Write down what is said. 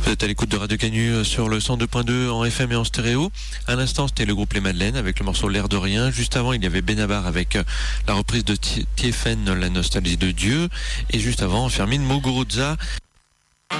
Vous êtes à l'écoute de Radio Canu sur le 102.2 en FM et en stéréo. À l'instant, c'était le groupe Les Madeleines avec le morceau L'air de rien. Juste avant, il y avait Benabar avec la reprise de TFN, La nostalgie de Dieu. Et juste avant, Fermine Muguruza